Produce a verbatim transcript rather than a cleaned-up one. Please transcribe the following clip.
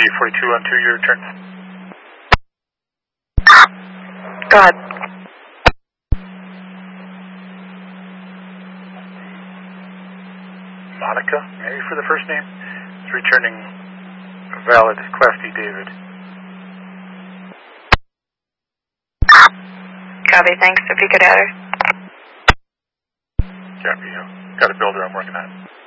eight forty-two on two, your turn. Go ahead. Monica, maybe for the first name, is returning a valid Class D David. Copy, thanks. If you could add her. Copy, uh, got a builder I'm working on.